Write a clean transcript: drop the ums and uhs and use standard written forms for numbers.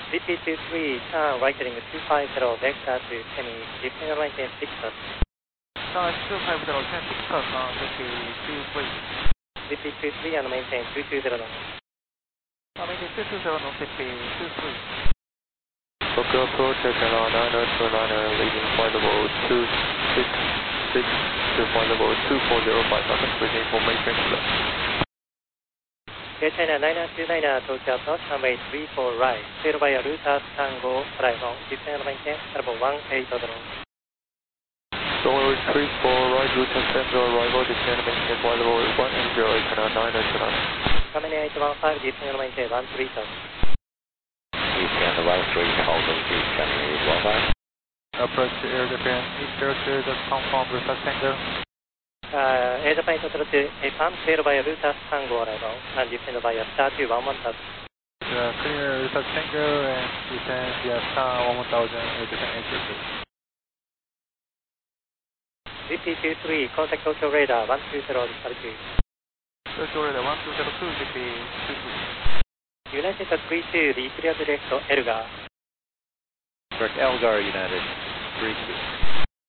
VP23, turn right heading 250, vector to semi, descend maintain 6 knots. Turn 250, 10 6 knots on VP23. VP23 and maintain 220 knots. Maintain 220 knots, VP23. Tokyo approach at 902 leading flight level 266 to flight level 2405 knots, waiting for maintain left. Air China 9929 Tokyo approach, runway 34 right, clear by a route Tango, fly on, descend maintain, level 18 drone. Runway 34 right, route Tango, arrival, descend maintain flight level 180, China 929. Coming 815, descend maintain 13 knots. Descend 13, hold on, China 15. Approach Air Japan, East 02, confirm route Tango. Air Japan Total to A1, clear by a route Tango arrival, and descend by a star to 11 knots. Clear route Tango and descend via star 1000, Air Japan 802. VP23, contact Tokyo radar 120, altitude. Tokyo radar 1202, VP23. United 32, the clear direct Elgar. Direct Elgar, United 32.